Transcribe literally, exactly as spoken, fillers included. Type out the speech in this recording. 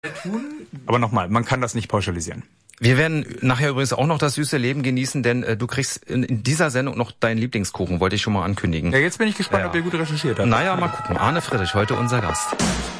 tun. Aber nochmal, man kann das nicht pauschalisieren. Wir werden nachher übrigens auch noch das süße Leben genießen, denn äh, du kriegst in, in dieser Sendung noch deinen Lieblingskuchen, wollte ich schon mal ankündigen. Ja, jetzt bin ich gespannt, ja. ob ihr gut recherchiert habt. Naja, mal gucken. Arne Friedrich, heute unser Gast.